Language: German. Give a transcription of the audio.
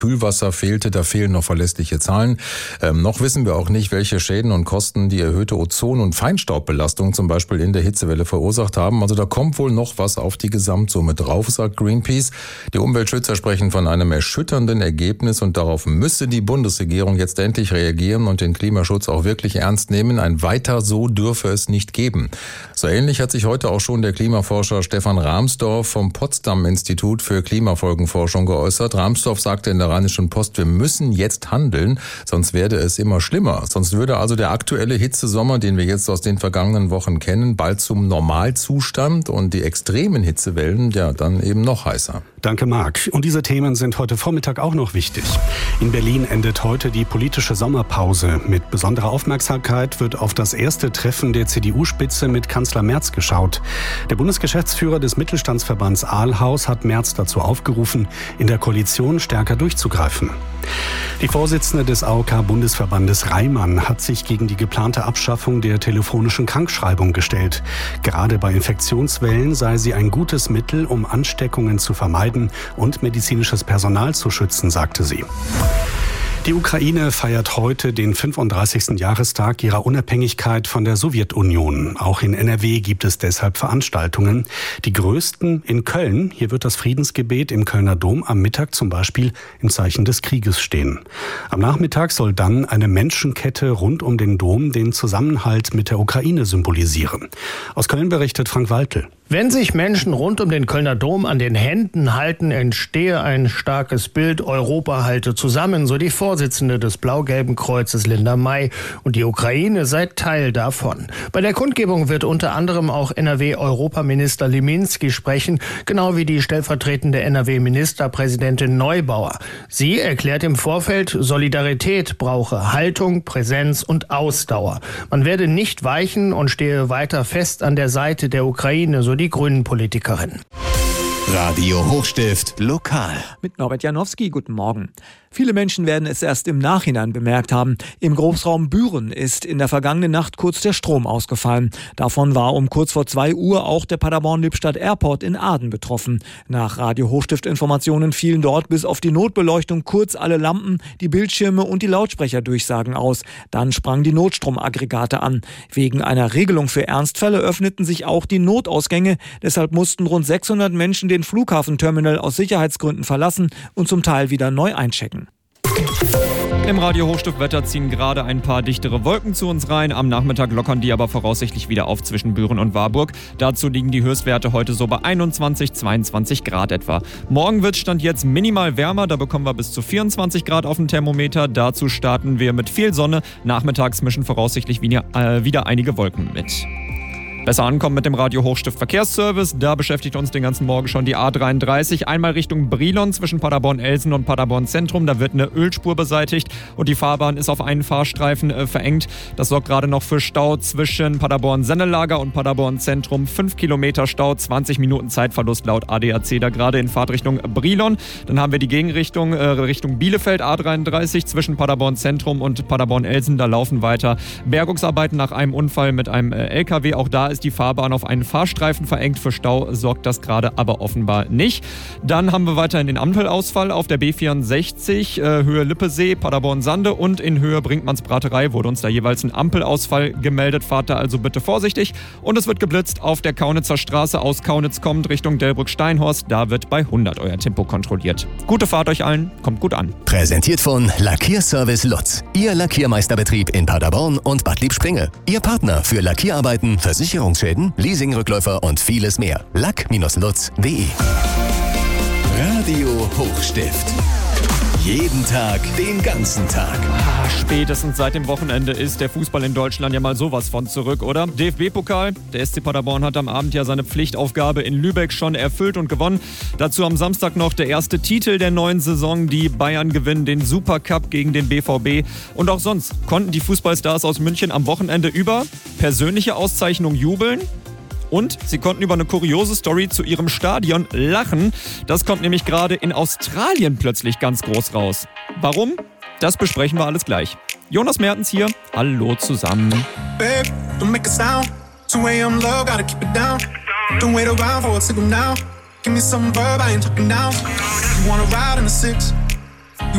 Kühlwasser fehlte. Da fehlen noch verlässliche Zahlen. Noch wissen wir auch nicht, welche Schäden und Kosten die erhöhte Ozon- und Feinstaubbelastung zum Beispiel in der Hitzewelle verursacht haben. Also da kommt wohl noch was auf die Gesamtsumme drauf, sagt Greenpeace. Die Umweltschützer sprechen von einem erschütternden Ergebnis und darauf müsse die Bundesregierung jetzt endlich reagieren und den Klimaschutz auch wirklich ernst nehmen. Ein Weiter so dürfe es nicht geben. So ähnlich hat sich heute auch schon der Klimaforscher Stefan Rahmsdorf vom Potsdam-Institut für Klimafolgenforschung geäußert. Rahmsdorf sagte in der Rheinischen Post, wir müssen jetzt handeln, sonst werde es immer schlimmer. Sonst würde also der aktuelle Hitzesommer, den wir jetzt aus den vergangenen Wochen kennen, bald zum Normalzustand und die extremen Hitzewellen ja dann eben noch heißer. Danke, Marc. Und diese Themen sind heute Vormittag auch noch wichtig. In Berlin endet heute die politische Sommerpause. Mit besonderer Aufmerksamkeit wird auf das erste Treffen der CDU-Spitze mit Kanzler Merz geschaut. Der Bundesgeschäftsführer des Mittelstandsverbands Ahlhaus hat Merz dazu aufgerufen, in der Koalition stärker durchzugreifen. Die Vorsitzende des AOK-Bundesverbandes Reimann hat sich gegen die geplante Abschaffung der telefonischen Krankschreibung gestellt. Gerade bei Infektionswellen sei sie ein gutes Mittel, um Ansteckungen zu vermeiden und medizinisches Personal zu schützen, sagte sie. Die Ukraine feiert heute den 35. Jahrestag ihrer Unabhängigkeit von der Sowjetunion. Auch in NRW gibt es deshalb Veranstaltungen. Die größten in Köln. Hier wird das Friedensgebet im Kölner Dom am Mittag zum Beispiel im Zeichen des Krieges stehen. Am Nachmittag soll dann eine Menschenkette rund um den Dom den Zusammenhalt mit der Ukraine symbolisieren. Aus Köln berichtet Frank Waltel. Wenn sich Menschen rund um den Kölner Dom an den Händen halten, entstehe ein starkes Bild. Europa halte zusammen, so die Vorsitzende des Blau-Gelben Kreuzes Linda May. Und die Ukraine sei Teil davon. Bei der Kundgebung wird unter anderem auch NRW-Europaminister Liminski sprechen, genau wie die stellvertretende NRW-Ministerpräsidentin Neubauer. Sie erklärt im Vorfeld, Solidarität brauche Haltung, Präsenz und Ausdauer. Man werde nicht weichen und stehe weiter fest an der Seite der Ukraine, so die Grünen-Politikerin. Radio Hochstift lokal. Mit Norbert Janowski, guten Morgen. Viele Menschen werden es erst im Nachhinein bemerkt haben. Im Großraum Büren ist in der vergangenen Nacht kurz der Strom ausgefallen. Davon war um kurz vor 2 Uhr auch der Paderborn-Lippstadt Airport in Aden betroffen. Nach Radio Hochstift-Informationen fielen dort bis auf die Notbeleuchtung kurz alle Lampen, die Bildschirme und die Lautsprecherdurchsagen aus. Dann sprangen die Notstromaggregate an. Wegen einer Regelung für Ernstfälle öffneten sich auch die Notausgänge. Deshalb mussten rund 600 Menschen den Flughafenterminal aus Sicherheitsgründen verlassen und zum Teil wieder neu einchecken. Im Radio Hochstift-Wetter ziehen gerade ein paar dichtere Wolken zu uns rein. Am Nachmittag lockern die aber voraussichtlich wieder auf zwischen Büren und Warburg. Dazu liegen die Höchstwerte heute so bei 21, 22 Grad etwa. Morgen wird Stand jetzt minimal wärmer. Da bekommen wir bis zu 24 Grad auf dem Thermometer. Dazu starten wir mit viel Sonne. Nachmittags mischen voraussichtlich wieder einige Wolken mit. Besser ankommen mit dem Radio Hochstift Verkehrsservice. Da beschäftigt uns den ganzen Morgen schon die A33. Einmal Richtung Brilon zwischen Paderborn-Elsen und Paderborn-Zentrum. Da wird eine Ölspur beseitigt und die Fahrbahn ist auf einen Fahrstreifen verengt. Das sorgt gerade noch für Stau zwischen Paderborn-Sennelager und Paderborn-Zentrum. 5 Kilometer Stau, 20 Minuten Zeitverlust laut ADAC. Da gerade in Fahrtrichtung Brilon. Dann haben wir die Gegenrichtung Richtung Bielefeld, A33 zwischen Paderborn-Zentrum und Paderborn-Elsen. Da laufen weiter Bergungsarbeiten nach einem Unfall mit einem LKW. Auch da ist die Fahrbahn auf einen Fahrstreifen verengt. Für Stau sorgt das gerade aber offenbar nicht. Dann haben wir weiterhin den Ampelausfall auf der B64, Höhe Lippesee, Paderborn-Sande und in Höhe Brinkmannsbraterei wurde uns da jeweils ein Ampelausfall gemeldet. Fahrt da also bitte vorsichtig. Und es wird geblitzt auf der Kaunitzer Straße aus Kaunitz kommt Richtung Delbrück-Steinhorst. Da wird bei 100 euer Tempo kontrolliert. Gute Fahrt euch allen, kommt gut an. Präsentiert von Lackierservice Lutz. Ihr Lackiermeisterbetrieb in Paderborn und Bad Liebspringe. Ihr Partner für Lackierarbeiten, Versicherungsschäden, Leasingrückläufer und vieles mehr. Lack-lutz.de. Radio Hochstift. Jeden Tag, den ganzen Tag. Spätestens seit dem Wochenende ist der Fußball in Deutschland ja mal sowas von zurück, oder? DFB-Pokal. Der SC Paderborn hat am Abend ja seine Pflichtaufgabe in Lübeck schon erfüllt und gewonnen. Dazu am Samstag noch der erste Titel der neuen Saison. Die Bayern gewinnen den Supercup gegen den BVB. Und auch sonst konnten die Fußballstars aus München am Wochenende über persönliche Auszeichnung jubeln. Und sie konnten über eine kuriose Story zu ihrem Stadion lachen. Das kommt nämlich gerade in Australien plötzlich ganz groß raus. Warum? Das besprechen wir alles gleich. Jonas Mertens hier. Hallo zusammen. Babe, don't make a sound. 2 a.m. low, gotta keep it down. Don't wait around for a signal now. Give me some verb, I ain't talking now. You wanna ride in the 6?